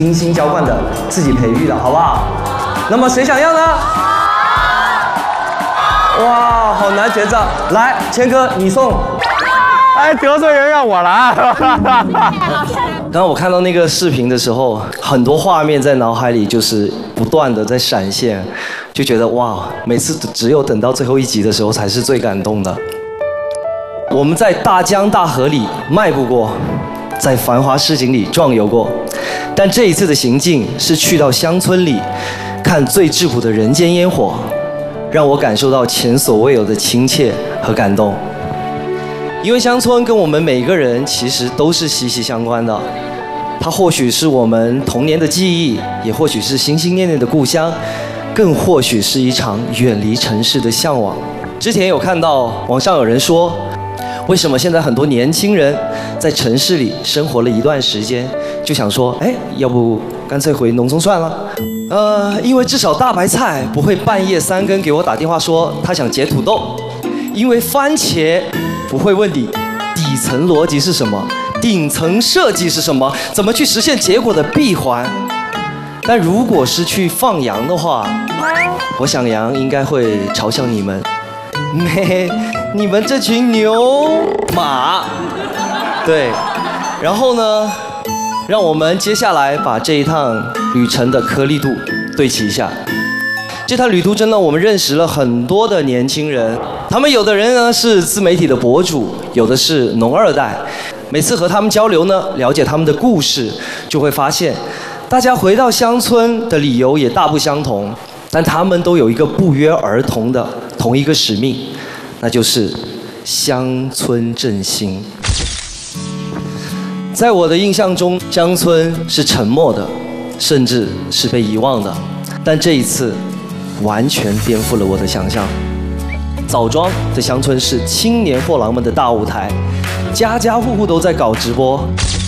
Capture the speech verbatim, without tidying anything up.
精心浇灌的，自己培育的，好不好？那么谁想要呢？哇，好难抉择。来，谦哥，你送。 哎，得罪人让我来。 当我看到那个视频的时候，很多画面在脑海里就是不断的在闪现，就觉得哇，每次只有等到最后一集的时候才是最感动的。我们在大江大河里迈步过，在繁华市井里壮游过，但这一次的行进是去到乡村里，看最质朴的人间烟火，让我感受到前所未有的亲切和感动。因为乡村跟我们每个人其实都是息息相关的，它或许是我们童年的记忆，也或许是心心念念的故乡，更或许是一场远离城市的向往。之前有看到网上有人说，为什么现在很多年轻人在城市里生活了一段时间，就想说，哎，要不干脆回农村算了？呃，因为至少大白菜不会半夜三更给我打电话说他想截土豆，因为番茄不会问你底层逻辑是什么，顶层设计是什么，怎么去实现结果的闭环。但如果是去放羊的话，我想羊应该会嘲笑你们，咩，你们这群牛马。对，然后呢，让我们接下来把这一趟旅程的颗粒度对齐一下。这趟旅途中呢，我们认识了很多的年轻人，他们有的人呢是自媒体的博主，有的是农二代。每次和他们交流呢，了解他们的故事，就会发现，大家回到乡村的理由也大不相同，但他们都有一个不约而同的同一个使命，那就是乡村振兴。在我的印象中，乡村是沉默的，甚至是被遗忘的，但这一次完全颠覆了我的想象。枣庄的乡村是青年货郎们的大舞台，家家户户都在搞直播，